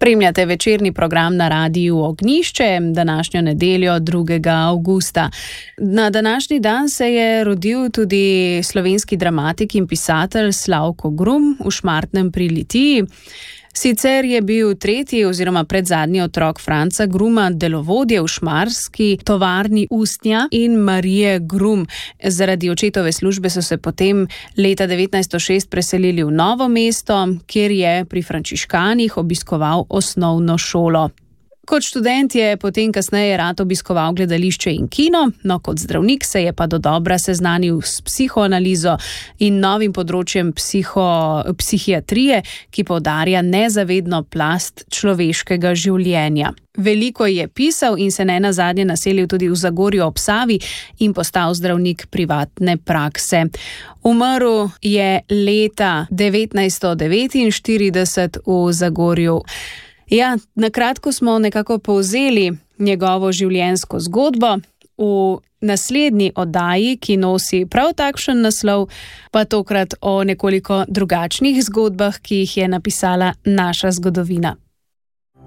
Spremljate večerni program na Radiu Ognjišče, današnjo nedeljo 2. avgusta. Na današnji dan se je rodil tudi slovenski dramatik in pisatelj Slavko Grum v Šmartnem pri Litiji. Sicer je bil tretji oziroma predzadnji otrok Franca Gruma, delovodje v šmarski tovarni Ustnja in Marije Grum. Zaradi očetove službe so se potem leta 1906 preselili v Novo mesto, kjer je pri frančiškanih obiskoval osnovno šolo. Kot študent je potem kasneje rad obiskoval gledališče in kino, no kot zdravnik se je pa dodobra seznanil s psihoanalizo in novim področjem psihiatrije, ki poudarja nezavedno plast človeškega življenja. Veliko je pisal in se nenazadnje naselil tudi v Zagorju ob Savi in postal zdravnik privatne prakse. Umrl je leta 1949 v Zagorju. Ja, na kratko smo nekako povzeli njegovo življenjsko zgodbo. V naslednji oddaji, ki nosi prav takšen naslov, pa tokrat o nekoliko drugačnih zgodbah, ki jih je napisala naša zgodovina.